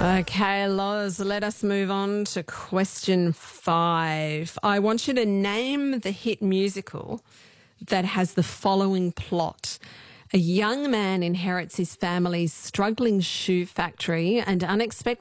Okay, Loz, let us move on to question 5. I want you to name the hit musical that has the following plot. A young man inherits his family's struggling shoe factory and unexpectedly